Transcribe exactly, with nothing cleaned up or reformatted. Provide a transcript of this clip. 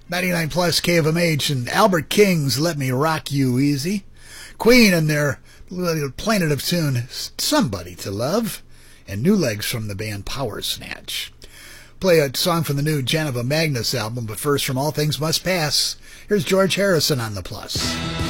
ninety-nine plus K of M H and Albert King's Let Me Rock You Easy. Queen and their plaintive tune, Somebody to Love. And New Legs from the band Power Snatch. Play a song from the new Geneva Magnus album, but first, from All Things Must Pass, here's George Harrison on the Plus.